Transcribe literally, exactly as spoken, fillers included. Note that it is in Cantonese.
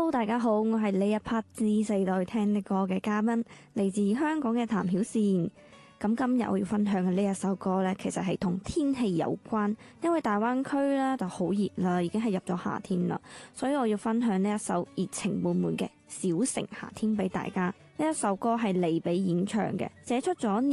Hello，大家好，我係呢一 part 知世代聽的歌嘅嘉賓，嚟自香港嘅譚曉倩。咁今日我要分享嘅呢一首歌呢，其實係同天氣有關，因為大灣區呢就好熱啦，已經係入咗夏天啦，所以我要分享呢一首熱情滿滿嘅《小城夏天》俾大家。呢一首歌係利比演唱嘅，寫出咗